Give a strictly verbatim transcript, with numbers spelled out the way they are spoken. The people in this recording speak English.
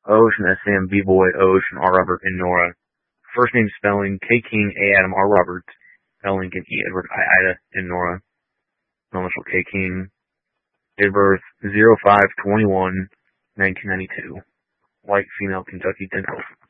Ocean, S Sam, B-Boy, Ocean, R. Robert, and Nora. First name spelling, K. King, A. Adam, R. Roberts, L. Lincoln, E. Edward, I. Ida, and Nora. Initial K. King. Date of birth, zero five twenty-one nineteen ninety-two. White, female, Kentucky, ten.